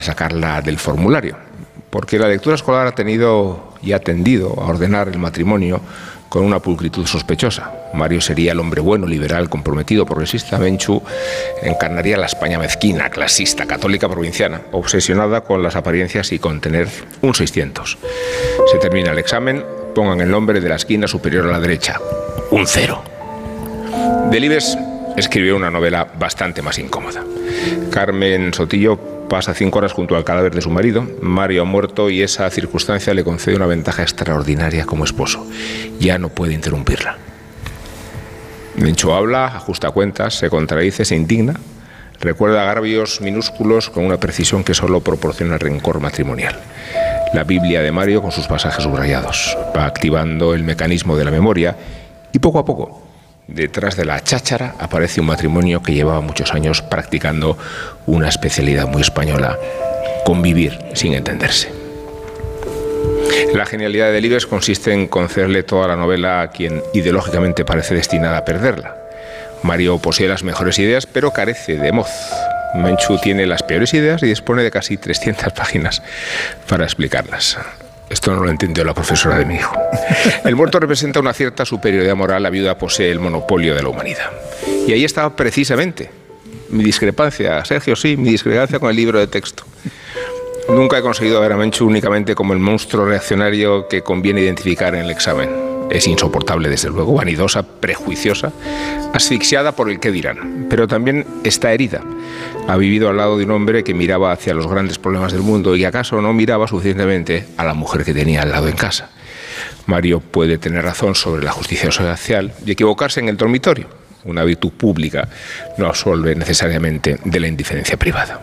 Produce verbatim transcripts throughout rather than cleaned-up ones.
sacarla del formulario, porque la lectura escolar ha tenido y ha tendido a ordenar el matrimonio con una pulcritud sospechosa. Mario sería el hombre bueno, liberal, comprometido, progresista. Menchu encarnaría la España mezquina, clasista, católica, provinciana, obsesionada con las apariencias y con tener un seiscientos. Se termina el examen, pongan el nombre de la esquina superior a la derecha, un cero. Delibes escribió una novela bastante más incómoda. Carmen Sotillo pasa cinco horas junto al cadáver de su marido. Mario ha muerto y esa circunstancia le concede una ventaja extraordinaria como esposo. Ya no puede interrumpirla. Menchu habla, ajusta cuentas, se contradice, se indigna, recuerda agravios minúsculos con una precisión que solo proporciona el rencor matrimonial. La Biblia de Mario con sus pasajes subrayados va activando el mecanismo de la memoria y poco a poco, detrás de la cháchara, aparece un matrimonio que llevaba muchos años practicando una especialidad muy española: convivir sin entenderse. La genialidad de Delibes consiste en concederle toda la novela a quien ideológicamente parece destinada a perderla. Mario posee las mejores ideas, pero carece de moz. Menchu tiene las peores ideas y dispone de casi trescientas páginas para explicarlas. Esto no lo entendió la profesora de mi hijo. El muerto representa una cierta superioridad moral, la viuda posee el monopolio de la humanidad. Y ahí estaba precisamente mi discrepancia, Sergio, sí, mi discrepancia con el libro de texto. Nunca he conseguido ver a Menchu únicamente como el monstruo reaccionario que conviene identificar en el examen. Es insoportable, desde luego, vanidosa, prejuiciosa, asfixiada por el qué dirán, pero también está herida. Ha vivido al lado de un hombre que miraba hacia los grandes problemas del mundo y acaso no miraba suficientemente a la mujer que tenía al lado en casa. Mario puede tener razón sobre la justicia social y equivocarse en el dormitorio. Una virtud pública no absuelve necesariamente de la indiferencia privada.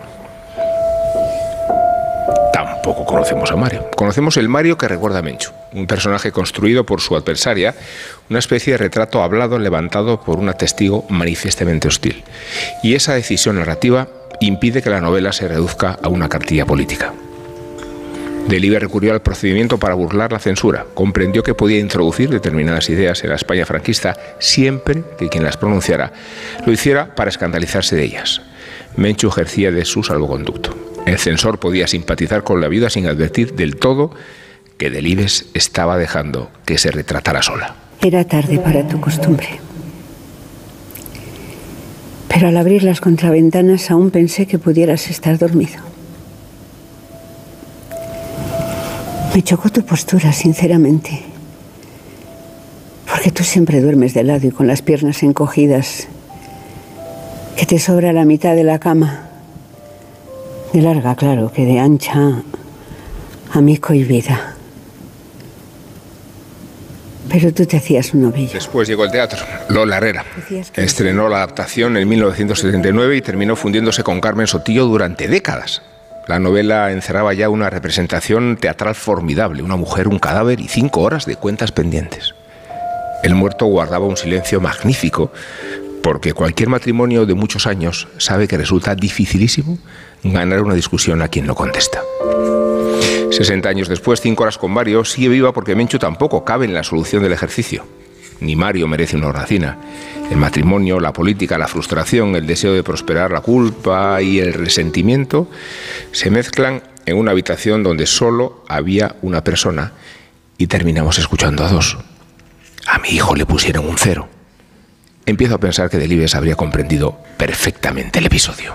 Tampoco conocemos a Mario. Conocemos el Mario que recuerda a Menchu, un personaje construido por su adversaria, una especie de retrato hablado levantado por una testigo manifiestamente hostil. Y esa decisión narrativa impide que la novela se reduzca a una cartilla política. Delibes recurrió al procedimiento para burlar la censura. Comprendió que podía introducir determinadas ideas en la España franquista siempre que quien las pronunciara lo hiciera para escandalizarse de ellas. Menchu ejercía de su salvoconducto. El censor podía simpatizar con la viuda sin advertir del todo que Delibes estaba dejando que se retratara sola. Era tarde para tu costumbre. Pero al abrir las contraventanas aún pensé que pudieras estar dormido. Me chocó tu postura, sinceramente. Porque tú siempre duermes de lado y con las piernas encogidas, que te sobra la mitad de la cama. De larga, claro, que de ancha, amico y vida. Pero tú te hacías un ovillo. Después llegó el teatro. Lola Herrera estrenó la adaptación en mil novecientos setenta y nueve y terminó fundiéndose con Carmen Sotillo durante décadas. La novela encerraba ya una representación teatral formidable, una mujer, un cadáver y cinco horas de cuentas pendientes. El muerto guardaba un silencio magnífico, porque cualquier matrimonio de muchos años sabe que resulta dificilísimo ganar una discusión a quien lo contesta. sesenta años después, cinco horas con Mario sigue viva porque Menchu tampoco cabe en la solución del ejercicio. Ni Mario merece una hornacina. El matrimonio, la política, la frustración, el deseo de prosperar, la culpa y el resentimiento se mezclan en una habitación donde solo había una persona y terminamos escuchando a dos. A mi hijo le pusieron un cero. Empiezo a pensar que Delibes habría comprendido perfectamente el episodio.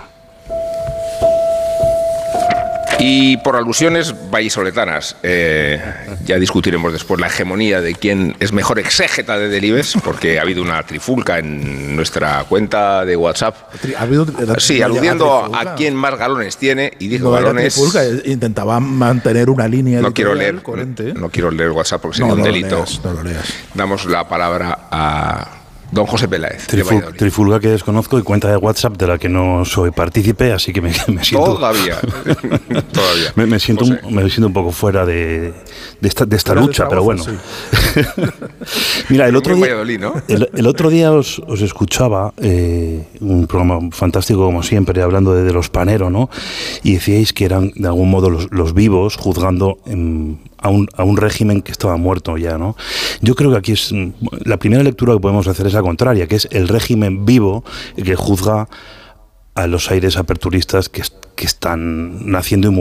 Y por alusiones vallisoletanas, eh, ya discutiremos después la hegemonía de quién es mejor exégeta de Delibes, porque ha habido una trifulca en nuestra cuenta de WhatsApp. ¿Ha habido la, sí, aludiendo a, a quién más galones tiene, y dijo no, galones. Trifulca, intentaba mantener una línea no quiero leer, coherente. No quiero leer WhatsApp porque sería no, un no delito. Lo leas, no lo leas. Damos la palabra a don José Peláez. Triful, trifulga que desconozco y cuenta de WhatsApp de la que no soy partícipe, así que me, me siento... Todavía. Todavía. Me, me, siento un, me siento un poco fuera de, de esta, de esta lucha, pero bueno. Sí. Mira, el otro, día, ¿no? el, el otro día os, os escuchaba eh, un programa fantástico como siempre, hablando de, de los Panero, ¿no? Y decíais que eran de algún modo los, los vivos juzgando en, a, un, a un régimen que estaba muerto ya, ¿no? Yo creo que aquí es la primera lectura que podemos hacer es la contraria, que es el régimen vivo que juzga a los aires aperturistas que, que están naciendo y muriendo